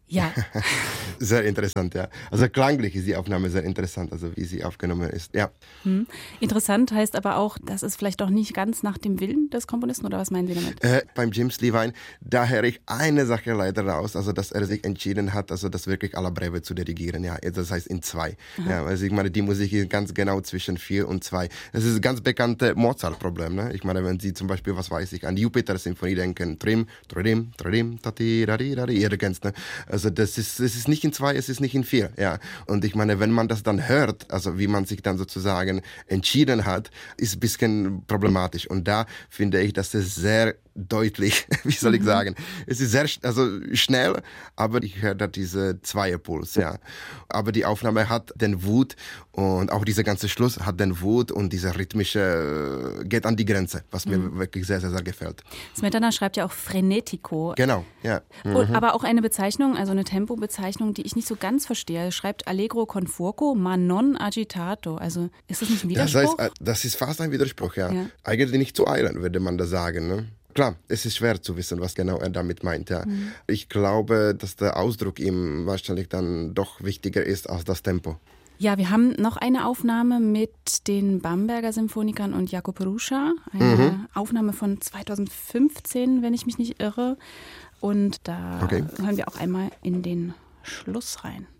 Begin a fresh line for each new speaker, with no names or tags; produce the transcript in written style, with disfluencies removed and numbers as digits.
Ja.
Sehr interessant, ja. Also klanglich ist die Aufnahme sehr interessant, also wie sie aufgenommen ist, ja.
Interessant heißt aber auch, das ist vielleicht doch nicht ganz nach dem Willen des Komponisten, oder was meinen Sie damit?
Beim James Levine, da höre ich eine Sache leider raus, also dass er sich entschieden hat, also das wirklich à la Breve zu dirigieren, ja. Das heißt in 2. Ja, also ich meine, die Musik ist ganz genau zwischen 4 und 2. Das ist ein ganz bekanntes Mozart-Problem, ne? Ich meine, wenn Sie zum Beispiel, was weiß ich, an die Jupiter-Symphonie denken, Trim, Tridim, Tridim, Tati, Radi, Radi, ihr kennt's, ne? Also das ist nicht in 2, es ist nicht in 4, ja. Und ich meine, wenn man das dann hört, also wie man sich dann sozusagen entschieden hat, ist ein bisschen problematisch. Und da finde ich, dass es sehr deutlich, wie soll ich sagen, es ist sehr schnell, aber ich höre da diese Zweierpuls, ja. Aber die Aufnahme hat den Wut und auch dieser ganze Schluss hat den Wut und dieser rhythmische geht an die Grenze, was mir wirklich sehr, sehr, sehr gefällt.
Smetana schreibt ja auch Frenetico.
Genau, ja.
Aber auch eine Bezeichnung, also eine Tempobezeichnung, die ich nicht so ganz verstehe. Er schreibt Allegro con fuoco, ma non agitato. Also ist das nicht ein Widerspruch?
Das heißt, das ist fast ein Widerspruch, ja.
Ja.
Eigentlich nicht zu eilen, würde man da sagen, ne? Klar, es ist schwer zu wissen, was genau er damit meint. Ja. Ich glaube, dass der Ausdruck ihm wahrscheinlich dann doch wichtiger ist als das Tempo.
Ja, wir haben noch eine Aufnahme mit den Bamberger Symphonikern und Jakub Ruscha. Eine Aufnahme von 2015, wenn ich mich nicht irre. Und da hören wir auch einmal in den Schluss rein.